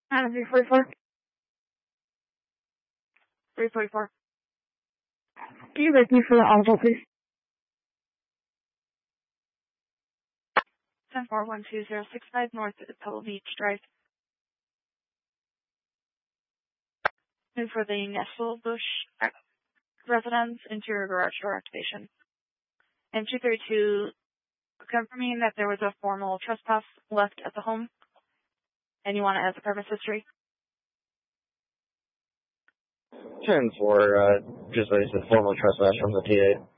344. 344. Can you raise me for the audible, please? 10-4-1-2-0-6-5 North Pebble Beach Drive. And for the Nestle Bush residence, interior garage door activation. And 232, confirming that there was a formal trespass left at the home, and you want it as a purpose history. 10-4, just like I said, formal trespass from the TA.